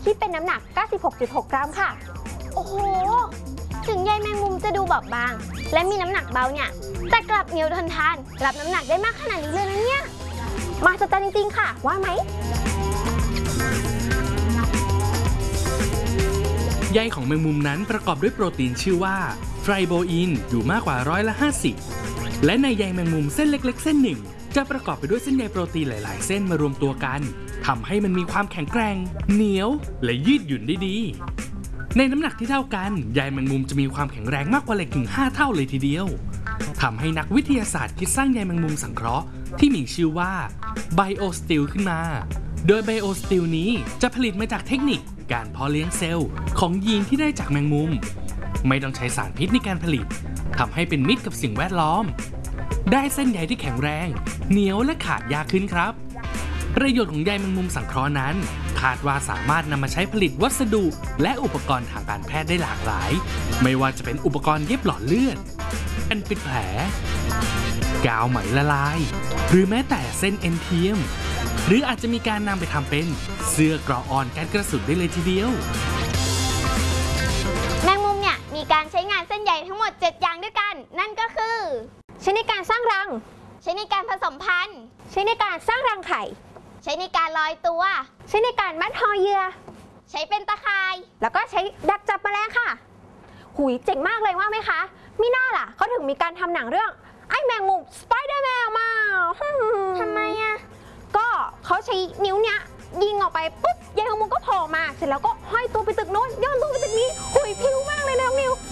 ที่เป็นน้ำหนัก 96.6 กรัมค่ะโอ้โหถึงใยแมงมุมจะดูบอบบางและมีน้ำหนักเบาเนี่ยแต่กลับเหนียวทนทานรับน้ำหนักได้มากขนาดนี้เลยนะเนี่ยมหัศจรรย์จริงๆค่ะว่าไหมใยของแมงมุมนั้นประกอบด้วยโปรตีนชื่อว่าไฟโบอินอยู่มากกว่า50%และในใยแมงมุมเส้นเล็กๆเส้นหนึ่งจะประกอบไปด้วยเส้นใยโปรตีนหลายๆเส้นมารวมตัวกันทำให้มันมีความแข็งแกร่งเหนียวและยืดหยุ่นได้ดีในน้ำหนักที่เท่ากันใยแมงมุมจะมีความแข็งแรงมากกว่าเหล็กถึง5 เท่าเลยทีเดียวทำให้นักวิทยาศาสตร์คิดสร้างใยแมงมุมสังเคราะห์ที่มีชื่อว่าไบโอสตีลขึ้นมาโดยไบโอสตีลนี้จะผลิตมาจากเทคนิคการเพาะเลี้ยงเซลล์ของยีนที่ได้จากแมงมุมไม่ต้องใช้สารพิษในการผลิตทำให้เป็นมิตรกับสิ่งแวดล้อมได้เส้นใยที่แข็งแรงเหนียวและขาดยากขึ้นครับประโยชน์ของใยแมงมุมสังเคราะห์นั้นคาดว่าสามารถนำมาใช้ผลิตวัสดุและอุปกรณ์ทางการแพทย์ได้หลากหลายไม่ว่าจะเป็นอุปกรณ์เย็บหลอดเลือดอันปิดแผลกาวไหมละลายหรือแม้แต่เส้นเอ็นเทียมหรืออาจจะมีการนำไปทำเป็นเสื้อเกราะอ่อนกันกระสุนได้เลยทีเดียวแมงมุมเนี่ยมีการใช้งานเส้นใยทั้งหมด7อย่างด้วยกันนั่นก็คือใช้ในการสร้างรังใช้ในการผสมพันธุ์ใช้ในการสร้างรังไข่ใช้ในการลอยตัวใช้ในการมัดห่อเหยื่อใช้เป็นตะข่ายแล้วก็ใช้ดักจับแมลงค่ะหุยเจ๋งมากเลยว่าไหมคะมิน่าล่ะเขาถึงมีการทำหนังเรื่องไอ้แมงมุมสไปเดอร์แมนมาทำไมอะก็เขาใช้นิ้วเนี้ยยิงออกไปปุ๊บใยแมงมุมก็โผล่มาเสร็จแล้วก็ห้อยตัวไปตึกโน้นย้อนตัวไปตึกนี้หุยพิ้วมากเลยนะน้องนิว